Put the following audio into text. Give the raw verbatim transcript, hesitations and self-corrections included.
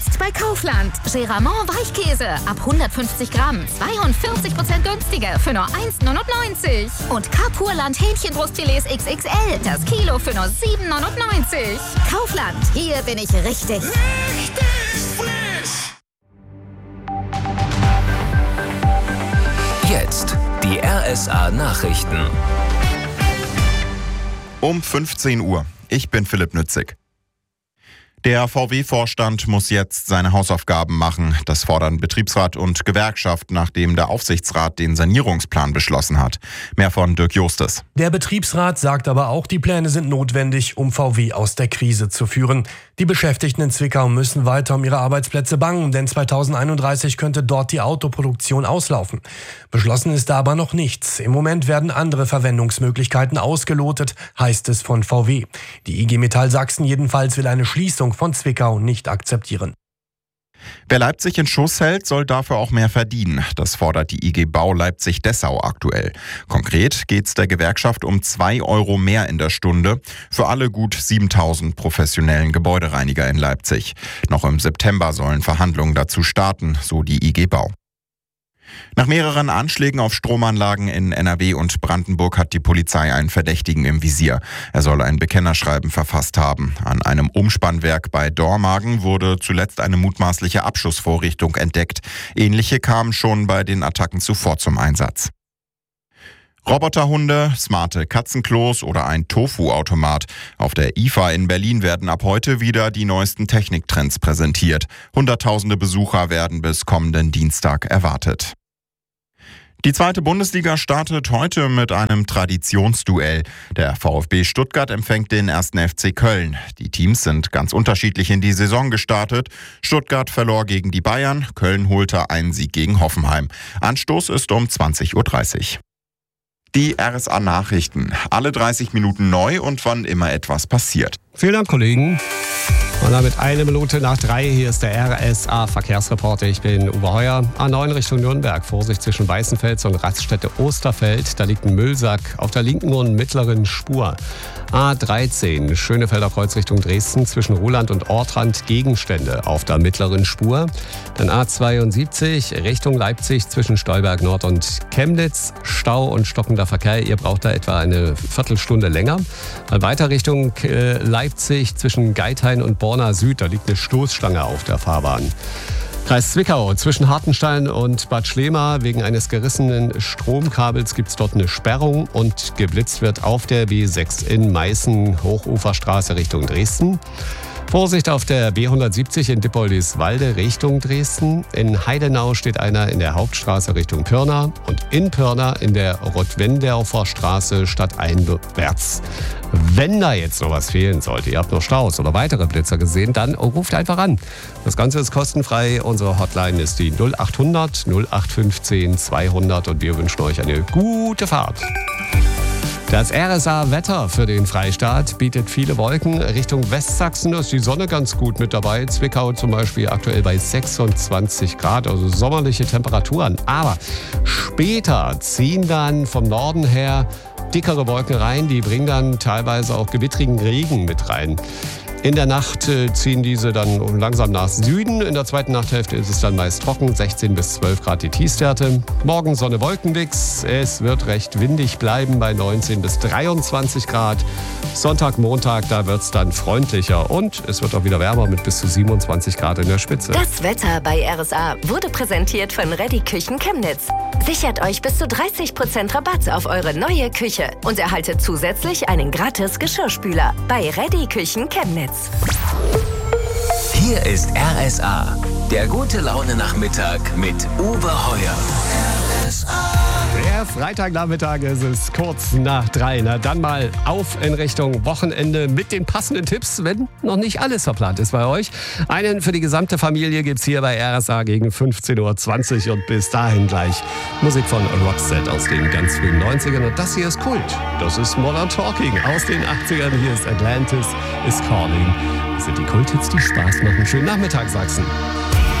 Jetzt bei Kaufland. Geramont Weichkäse ab hundertfünfzig Gramm. zweiundvierzig Prozent günstiger für nur eins neunundneunzig. Und Capurland Hähnchenbrustfilets X X L. Das Kilo für nur sieben neunundneunzig. Kaufland. Hier bin ich richtig. Richtig frisch. Jetzt die R S A-Nachrichten. Um fünfzehn Uhr. Ich bin Philipp Nützig. Der V W-Vorstand muss jetzt seine Hausaufgaben machen. Das fordern Betriebsrat und Gewerkschaft, nachdem der Aufsichtsrat den Sanierungsplan beschlossen hat. Mehr von Dirk Justes. Der Betriebsrat sagt aber auch, die Pläne sind notwendig, um V W aus der Krise zu führen. Die Beschäftigten in Zwickau müssen weiter um ihre Arbeitsplätze bangen, denn zweitausendeinunddreißig könnte dort die Autoproduktion auslaufen. Beschlossen ist da aber noch nichts. Im Moment werden andere Verwendungsmöglichkeiten ausgelotet, heißt es von V W. Die I G Metall Sachsen jedenfalls will eine Schließung von Zwickau nicht akzeptieren. Wer Leipzig in Schuss hält, soll dafür auch mehr verdienen. Das fordert die I G Bau Leipzig-Dessau aktuell. Konkret geht es der Gewerkschaft um zwei Euro mehr in der Stunde für alle gut siebentausend professionellen Gebäudereiniger in Leipzig. Noch im September sollen Verhandlungen dazu starten, so die I G Bau. Nach mehreren Anschlägen auf Stromanlagen in N R W und Brandenburg hat die Polizei einen Verdächtigen im Visier. Er soll ein Bekennerschreiben verfasst haben. An einem Umspannwerk bei Dormagen wurde zuletzt eine mutmaßliche Abschussvorrichtung entdeckt. Ähnliche kamen schon bei den Attacken zuvor zum Einsatz. Roboterhunde, smarte Katzenklos oder ein Tofu-Automat. Auf der I F A in Berlin werden ab heute wieder die neuesten Techniktrends präsentiert. Hunderttausende Besucher werden bis kommenden Dienstag erwartet. Die zweite Bundesliga startet heute mit einem Traditionsduell. Der VfB Stuttgart empfängt den ersten F C Köln. Die Teams sind ganz unterschiedlich in die Saison gestartet. Stuttgart verlor gegen die Bayern, Köln holte einen Sieg gegen Hoffenheim. Anstoß ist um zwanzig Uhr dreißig. Die R S A-Nachrichten. Alle dreißig Minuten neu und wann immer etwas passiert. Vielen Dank, Kollegen. Und damit eine Minute nach drei. Hier ist der R S A-Verkehrsreporter. Ich bin Uwe Heuer. A neun Richtung Nürnberg. Vorsicht zwischen Weißenfels und Raststätte Osterfeld. Da liegt ein Müllsack auf der linken und mittleren Spur. A dreizehn. Schönefelder Kreuz Richtung Dresden. Zwischen Ruhland und Ortrand Gegenstände auf der mittleren Spur. Dann A zweiundsiebzig. Richtung Leipzig zwischen Stolberg Nord und Chemnitz. Stau und stockender Verkehr. Ihr braucht da etwa eine Viertelstunde länger. Dann weiter Richtung äh, Leipzig zwischen Geithain und Borna Süd, da liegt eine Stoßstange auf der Fahrbahn. Kreis Zwickau, zwischen Hartenstein und Bad Schlema. Wegen eines gerissenen Stromkabels gibt es dort eine Sperrung und geblitzt wird auf der B sechs in Meißen, Hochuferstraße Richtung Dresden. Vorsicht auf der B hundertsiebzig in Dippoldiswalde Richtung Dresden. In Heidenau steht einer in der Hauptstraße Richtung Pirna und in Pirna in der Rottwendorfer Straße stadteinwärts. Wenn da jetzt noch was fehlen sollte, ihr habt noch Staus oder weitere Blitzer gesehen, dann ruft einfach an. Das Ganze ist kostenfrei. Unsere Hotline ist die null achthundert null acht fünfzehn zweihundert und wir wünschen euch eine gute Fahrt. Das R S A-Wetter für den Freistaat bietet viele Wolken. Richtung Westsachsen ist die Sonne ganz gut mit dabei. Zwickau zum Beispiel aktuell bei sechsundzwanzig Grad, also sommerliche Temperaturen. Aber später ziehen dann vom Norden her dickere Wolken rein. Die bringen dann teilweise auch gewittrigen Regen mit rein. In der Nacht ziehen diese dann langsam nach Süden. In der zweiten Nachthälfte ist es dann meist trocken, sechzehn bis zwölf Grad die Tiefstwerte. Morgen Sonne, Wolkenmix. Es wird recht windig bleiben bei neunzehn bis dreiundzwanzig Grad. Sonntag, Montag, da wird es dann freundlicher. Und es wird auch wieder wärmer mit bis zu siebenundzwanzig Grad in der Spitze. Das Wetter bei R S A wurde präsentiert von Ready Küchen Chemnitz. Sichert euch bis zu dreißig Prozent Rabatt auf eure neue Küche und erhaltet zusätzlich einen gratis Geschirrspüler bei Ready Küchen Chemnitz. Hier ist R S A, der gute Laune-Nachmittag mit Uwe Heuer. R S A. Der Freitagnachmittag ist es kurz nach drei. Na dann mal auf in Richtung Wochenende mit den passenden Tipps, wenn noch nicht alles verplant ist bei euch. Einen für die gesamte Familie gibt's hier bei R S A gegen fünfzehn Uhr zwanzig und bis dahin gleich Musik von Roxette aus den ganz frühen neunzigern. Und das hier ist Kult. Das ist Modern Talking aus den achtzigern. Hier ist Atlantis is Calling. Das sind die Kulthits, die Spaß machen. Schönen Nachmittag, Sachsen.